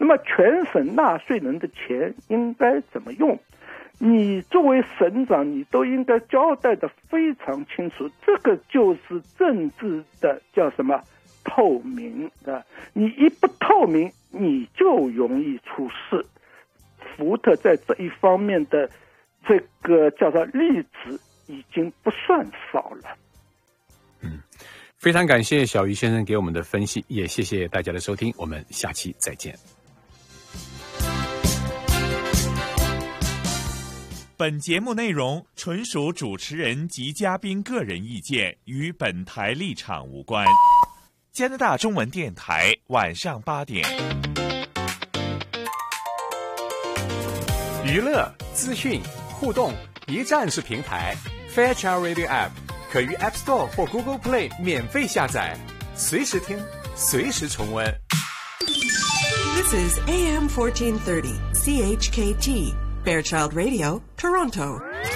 那么全省纳税人的钱应该怎么用？你作为省长，你都应该交代的非常清楚，这个就是政治的叫什么透明的。你一不透明，你就容易出事。福特在这一方面的这个叫做例子已经不算少了。 非常感谢小鱼先生给我们的分析，也谢谢大家的收听，我们下期再见。 本节目内容纯属主持人及嘉宾个人意见，与本台立场无关。加拿大中文电台晚上8点。 娱乐、资讯、互动一站式平台 Fairchild Radio App 可于 App Store 或 Google Play 免费下载，随时听，随时重温。 This is AM 1430 CHKT Fairchild Radio, Toronto.